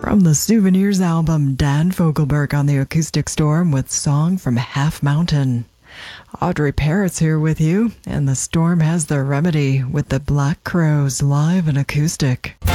From the Souvenirs album, Dan Fogelberg on the Acoustic Storm with Song from Half Mountain. Audrey Parrott's here with you, and the Storm has the remedy with the Black Crowes live and acoustic.